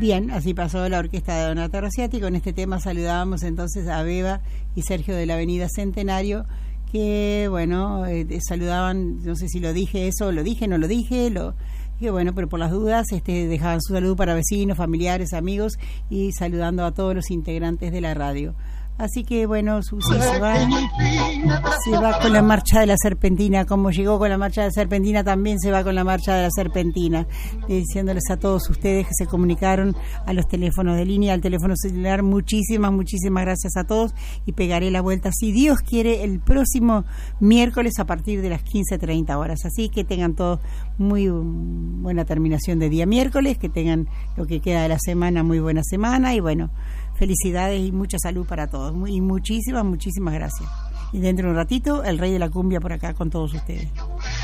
Bien, así pasó la orquesta de Donato Rosciati. Con este tema saludábamos entonces a Beba y Sergio de la Avenida Centenario, que bueno, saludaban, no sé si lo dije eso, lo dije, no lo dije, que bueno, pero por las dudas dejaban su saludo para vecinos, familiares, amigos, y saludando a todos los integrantes de la radio. Así que bueno, Susi se va con la marcha de la Serpentina. Como llegó con la marcha de la Serpentina, también se va con la marcha de la Serpentina, diciéndoles a todos ustedes que se comunicaron a los teléfonos de línea, al teléfono celular, muchísimas gracias a todos, y pegaré la vuelta, si Dios quiere, el próximo miércoles a partir de las 15:30 horas. Así que tengan todos muy buena terminación de día miércoles, que tengan lo que queda de la semana, muy buena semana, y bueno, felicidades y mucha salud para todos. Y muchísimas gracias. Y dentro de un ratito, el rey de la cumbia por acá con todos ustedes.